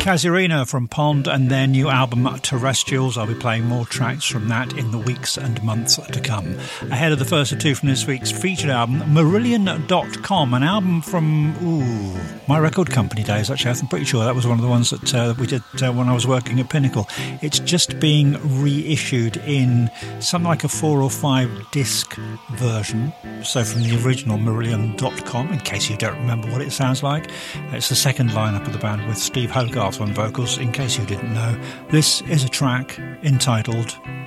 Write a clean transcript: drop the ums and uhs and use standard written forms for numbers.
Casuarina from Pond and their new album Terrestrials. I'll be playing more tracks from that in the weeks and months to come. Ahead of the first of two from this week's featured album, Marillion.com, an album from my record company days, actually. I'm pretty sure that was one of the ones that we did when I was working at Pinnacle. It's just being reissued in something like a 4 or 5 disc version, so from the original Marillion.com, in case you don't remember what it sounds like. It's the second lineup of the band with Steve Hogarth on vocals, in case you didn't know. This is a track entitled